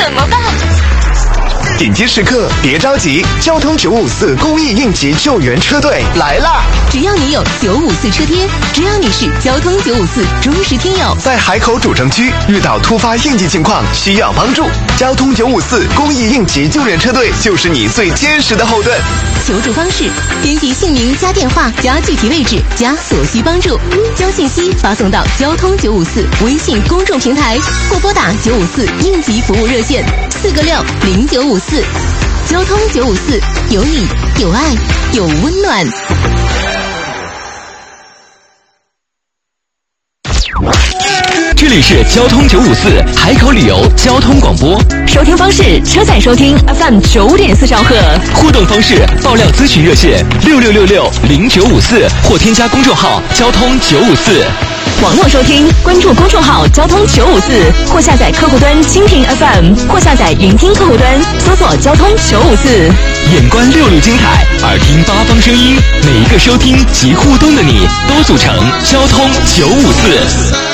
怎么办？ 紧急时刻别着急，交通954公益应急救援车队来啦！ 只要你有954车贴，只要你是交通954忠实听友， 在海口主城区遇到突发应急情况需要帮助，交通954公益应急救援车队就是你最坚实的后盾。 求助方式：编辑姓名加电话加具体位置加所需帮助，将信息发送到交通954微信公众平台，或拨打954应急服务热线4个60954。交通954，有你有爱有温暖。 这里是交通954海口旅游交通广播， 收听方式：车载收听 FM 95.4兆赫。 互动方式：爆料咨询热线66660954，或添加公众号交通954。 网络收听，关注公众号交通954，或下载客户端蜻蜓 FM， 或下载云听客户端，搜索交通954。 眼观六路精彩，耳听八方声音，每一个收听及互动的你，都组成交通954。